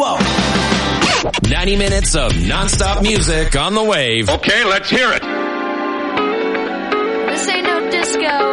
flow. 90 minutes of non-stop music on the wave. Okay, let's hear it. This ain't no disco.